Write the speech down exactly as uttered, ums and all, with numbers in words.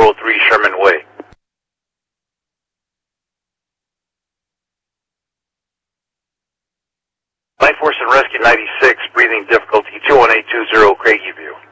oh three Sherman Way. Life Force and Rescue ninety-six, breathing difficulty two one eight two zero, Craigie View.